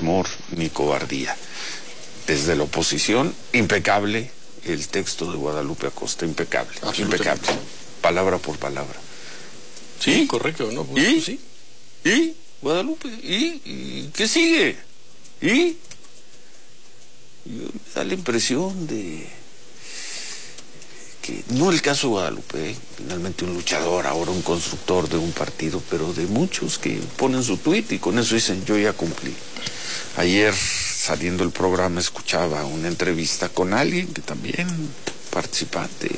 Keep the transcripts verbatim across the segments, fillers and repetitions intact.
temor ni cobardía. Desde la oposición, impecable el texto de Guadalupe Acosta, impecable, impecable, palabra por palabra. Sí, ¿Y? correcto, ¿no? Pues, ¿Y? Pues, sí. ¿Y? Guadalupe, ¿y? ¿Y qué sigue? ¿Y? Yo, me da la impresión de que, no el caso de Guadalupe, ¿eh? Finalmente un luchador, ahora un constructor de un partido, pero de muchos que ponen su tuit y con eso dicen, yo ya cumplí. Ayer, saliendo el programa, escuchaba una entrevista con alguien que también, participante,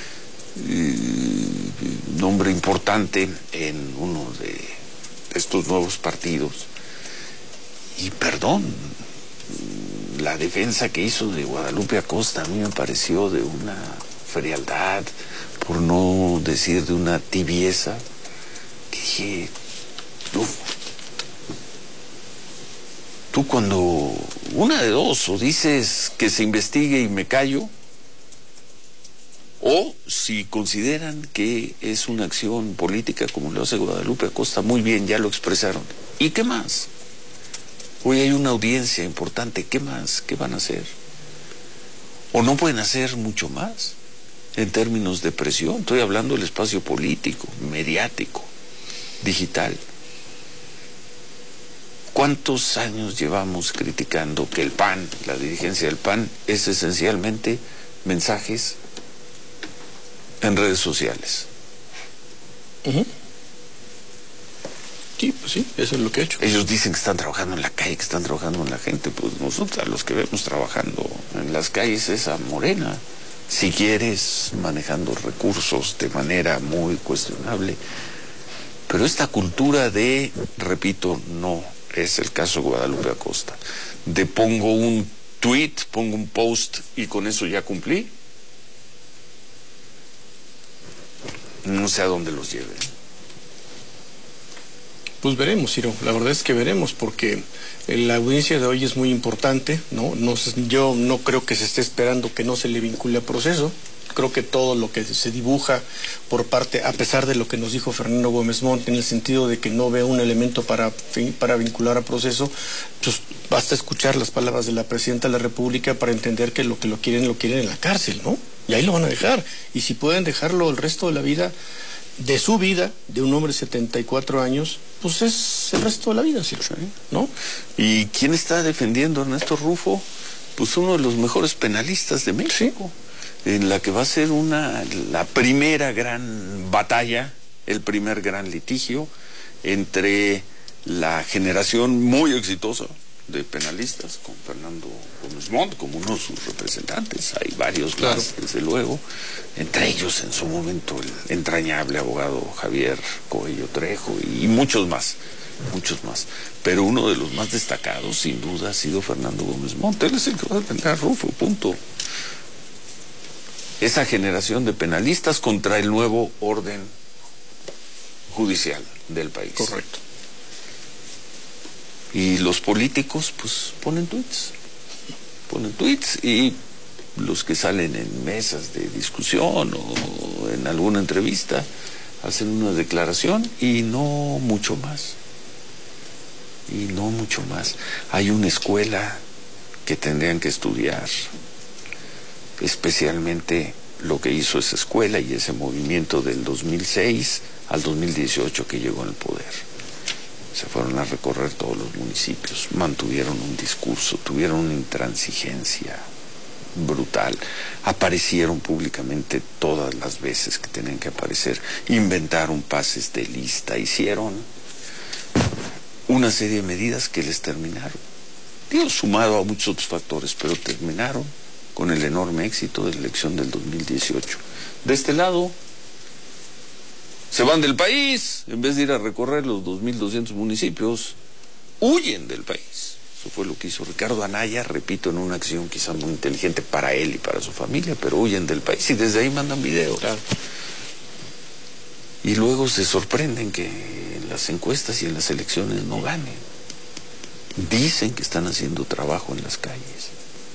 un hombre importante en uno de estos nuevos partidos, y perdón, la defensa que hizo de Guadalupe Acosta a mí me pareció de una frialdad, por no decir de una tibieza, que dije, uf, tú cuando, una de dos, o dices que se investigue y me callo, o si consideran que es una acción política como lo hace Guadalupe Acosta, muy bien, ya lo expresaron. ¿Y qué más? Hoy hay una audiencia importante, ¿qué más? ¿Qué van a hacer? ¿O no pueden hacer mucho más en términos de presión? Estoy hablando del espacio político, mediático, digital. ¿Cuántos años llevamos criticando que el P A N, la dirigencia del P A N, es esencialmente mensajes en redes sociales? Uh-huh. Sí, pues sí, eso es lo que he hecho. Ellos dicen que están trabajando en la calle, que están trabajando en la gente, pues nosotros a los que vemos trabajando en las calles es a Morena, si quieres, manejando recursos de manera muy cuestionable. Pero esta cultura de, repito, no es el caso de Guadalupe Acosta, de pongo un tweet, pongo un post y con eso ya cumplí, no sé a dónde los lleve. Pues veremos, Ciro, la verdad es que veremos, porque la audiencia de hoy es muy importante, ¿no? No, yo no creo que se esté esperando que no se le vincule a proceso. Creo que todo lo que se dibuja por parte, a pesar de lo que nos dijo Fernando Gómez Montt, en el sentido de que no ve un elemento para, para vincular a proceso, pues basta escuchar las palabras de la Presidenta de la República para entender que lo que lo quieren, lo quieren en la cárcel, ¿no? Y ahí lo van a dejar. Y si pueden dejarlo el resto de la vida, de su vida, de un hombre de setenta y cuatro años, pues es el resto de la vida, ¿sí? ¿No? ¿Y quién está defendiendo a Ernesto Rufo? Pues uno de los mejores penalistas de México, ¿sí? En la que va a ser una, la primera gran batalla, el primer gran litigio entre la generación muy exitosa de penalistas, con Fernando Gómez Montt como uno de sus representantes. Hay varios claro. más, desde luego, entre ellos en su momento el entrañable abogado Javier Coello Trejo y muchos más, muchos más. Pero uno de los más destacados, sin duda, ha sido Fernando Gómez Montt. Él es el que va a defender a Rufo, punto. Esa generación de penalistas contra el nuevo orden judicial del país. Correcto. Y los políticos, pues, ponen tweets. Ponen tweets y los que salen en mesas de discusión o en alguna entrevista hacen una declaración y no mucho más. Y no mucho más. Hay una escuela que tendrían que estudiar, especialmente lo que hizo esa escuela y ese movimiento del dos mil seis al dos mil dieciocho que llegó al poder. Se fueron a recorrer todos los municipios, mantuvieron un discurso, tuvieron una intransigencia brutal, aparecieron públicamente todas las veces que tenían que aparecer, inventaron pases de lista, hicieron una serie de medidas que les terminaron, digo, sumado a muchos otros factores, pero terminaron con el enorme éxito de la elección del dos mil dieciocho. De este lado, se van del país, en vez de ir a recorrer los dos mil doscientos municipios, huyen del país. Eso fue lo que hizo Ricardo Anaya, repito, en una acción quizá muy inteligente para él y para su familia, pero huyen del país y desde ahí mandan videos. Claro. Y luego se sorprenden que en las encuestas y en las elecciones no ganen. Dicen que están haciendo trabajo en las calles.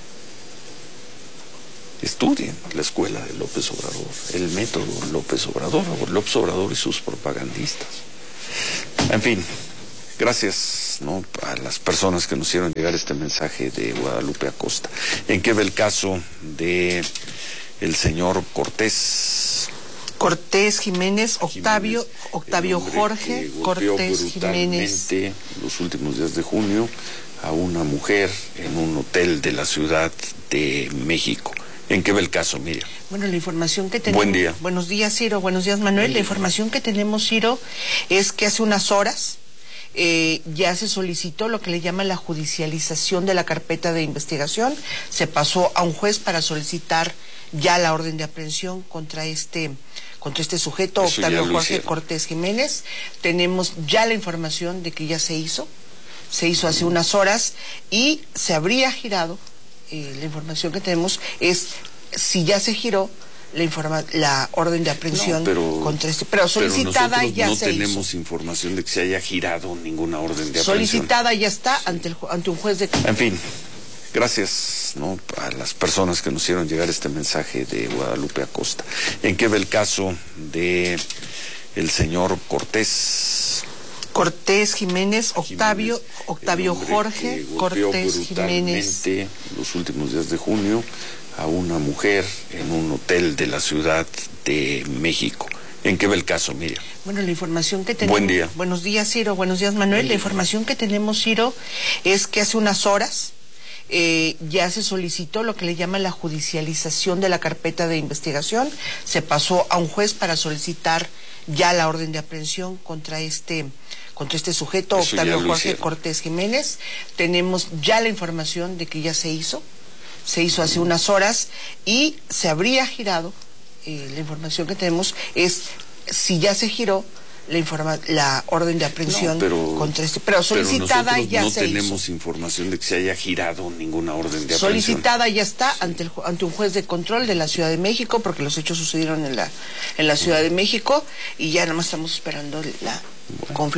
Estudien la escuela de López Obrador, el método López Obrador, López Obrador y sus propagandistas. En fin, gracias. gracias, ¿no?, a las personas que nos hicieron llegar este mensaje de Guadalupe Acosta. ¿En qué va el caso de el señor Cortés? Cortés Jiménez, Octavio, Jiménez, Octavio Jorge Cortés Jiménez. Los últimos días de junio a una mujer en un hotel de la Ciudad de México. ¿En qué va el caso, Miriam? Bueno, la información que tenemos... Buen día. Buenos días, Ciro. Buenos días, Manuel. La información que tenemos, Ciro, es que hace unas horas eh, ya se solicitó lo que le llaman la judicialización de la carpeta de investigación. Se pasó a un juez para solicitar ya la orden de aprehensión contra este... contra este sujeto, Eso Octavio Jorge hicieron. Cortés Jiménez. Tenemos ya la información de que ya se hizo, se hizo hace unas horas y se habría girado, eh, la información que tenemos es si ya se giró la informa la orden de aprehensión no, pero, contra este, pero solicitada pero ya no se tenemos hizo. información de que se haya girado ninguna orden de aprehensión. Solicitada ya está ante, el, ante un juez de... En fin, gracias, ¿no?, a las personas que nos hicieron llegar este mensaje de Guadalupe Acosta. ¿En qué va el caso de el señor Cortés? Cortés Jiménez, Octavio, Jiménez, Octavio Jorge Cortés Jiménez. Los últimos días de junio a una mujer en un hotel de la Ciudad de México. ¿En qué va el caso, Miriam? Bueno, la información que tenemos... Buen día. Buenos días, Ciro. Buenos días, Manuel. Buen la día. información que tenemos, Ciro, es que hace unas horas eh, ya se solicitó lo que le llaman la judicialización de la carpeta de investigación. Se pasó a un juez para solicitar ya la orden de aprehensión contra este... contra este sujeto, Eso Octavio Jorge hicieron. Cortés Jiménez. Tenemos ya la información de que ya se hizo, se hizo hace unas horas y se habría girado, eh, la información que tenemos es si ya se giró la, informa la orden de aprehensión No, pero, contra este, pero solicitada pero ya no se tenemos hizo. información de que se haya girado ninguna orden de aprehensión. Solicitada ya está sí. ante, el, ante un juez de control de la Ciudad de México, porque los hechos sucedieron en la, en la Ciudad de México y ya nada más estamos esperando la bueno. confirmación.